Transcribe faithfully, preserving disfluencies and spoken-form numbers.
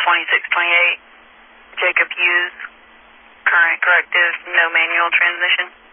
twenty-six twenty-eight, Jacob Hughes, current corrective, no manual transmission.